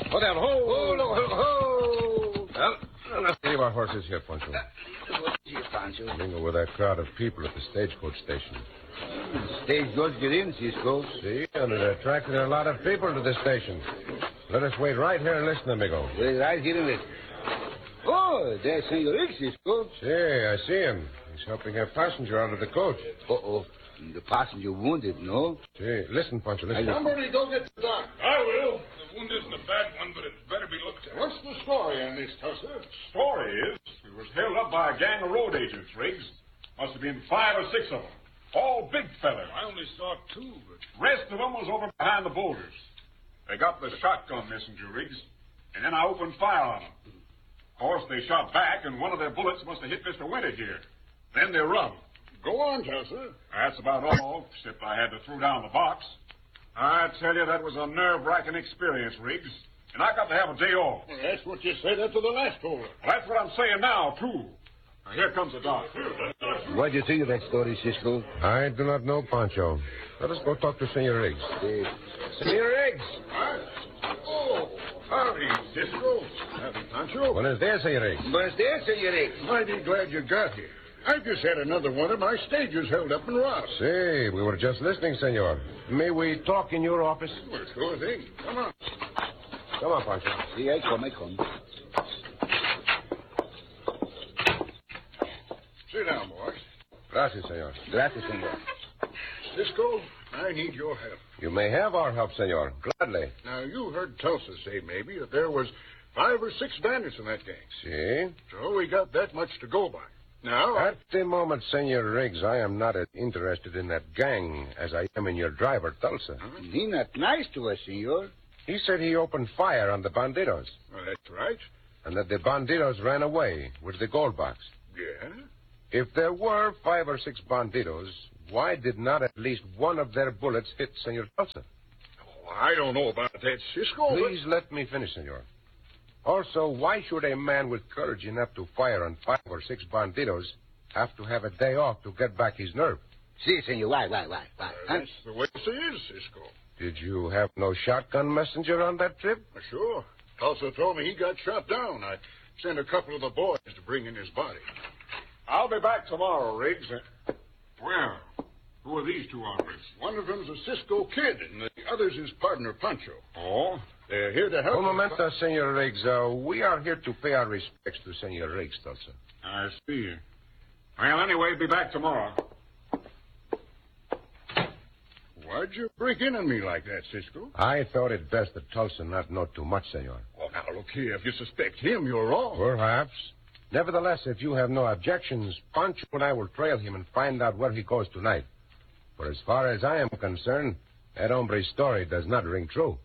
Hold down. Ho! Well, let's leave our horses here, Pancho. What is it, Pancho? Mingle with that crowd of people at the stagecoach station. Stagecoach get in, Cisco. See, and it attracted a lot of people to the station. Let us wait right here and listen, amigo. Wait right here and listen. Oh, there's Senor Riggs, Cisco. See, I see him. He's helping a passenger out of the coach. Uh-oh. The passenger wounded, no? See, listen, Pancho, listen. Somebody go get the doc. I will. The wound isn't a bad one, but it better be looked at. What's the story on this, Tulsa? Story is, he was held up by a gang of road agents, Riggs. Must have been 5 or 6 of them. All big fellas. I only saw 2, but... Rest of them was over behind the boulders. They got the shotgun messenger, Riggs, and then I opened fire on them. Of course, they shot back, and one of their bullets must have hit Mr. Winter here. Then they run. Go on, Tulsa. That's about all, except I had to throw down the box. I tell you, that was a nerve-wracking experience, Riggs. And I got to have a day off. Well, that's what you said after the last holder. Well, that's what I'm saying now, too. Now, here comes the doc. What do you think of that story, Cisco? I do not know, Pancho. Let us go talk to Senor Riggs. Senor Riggs! Oh, howdy, Cisco. Howdy, Pancho. Buenos dias, Senor Riggs. Buenos dias, Senor Riggs. Mighty glad you got here. I just had another one of my stages held up and robbed. See, we were just listening, Senor. May we talk in your office? Well, sure thing. Come on. Come on, Pancho. See, I come. Sit down, boys. Gracias, Senor. Gracias, Senor. Cisco, I need your help. You may have our help, Senor. Gladly. Now, you heard Tulsa say maybe that there was 5 or 6 bandits in that gang. See? So we got that much to go by. Now, At the moment, Senor Riggs, I am not as interested in that gang as I am in your driver, Tulsa. He not nice to us, Senor. He said he opened fire on the bandidos, well, that's right. and that the bandidos ran away with the gold box. Yeah? If there were 5 or 6 bandidos, why did not at least one of their bullets hit Senor Tulsa? Oh, I don't know about that, Cisco. Please let me finish, Senor. Also, why should a man with courage enough to fire on 5 or 6 bandidos have to have a day off to get back his nerve? See, Senor, why? That's the way it is, Cisco. Did you have no shotgun messenger on that trip? Sure. Tulsa told me he got shot down. I sent a couple of the boys to bring in his body. I'll be back tomorrow, Riggs. Well, who are these 2 hombres? One of them's a Cisco kid, and the other's his partner, Pancho. Oh? They're here to help. Un momento, Senor Riggs. We are here to pay our respects to Senor Riggs, Tulsa. I see. Well, anyway, be back tomorrow. Why'd you break in on me like that, Cisco? I thought it best that Tulsa not know too much, Senor. Well, now, look here. If you suspect him, you're wrong. Perhaps. Nevertheless, if you have no objections, Pancho and I will trail him and find out where he goes tonight. For as far as I am concerned, that hombre's story does not ring true.